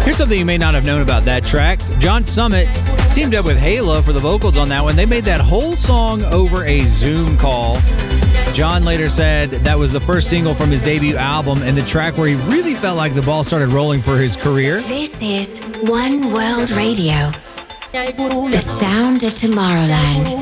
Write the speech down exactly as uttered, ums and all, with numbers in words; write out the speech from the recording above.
Here's something you may not have known about that track. John Summit teamed up with Halo for the vocals on that one. They made that whole song over a Zoom call. John later said that was the first single from his debut album and the track where he really felt like the ball started rolling for his career. This is One World Radio, the sound of Tomorrowland.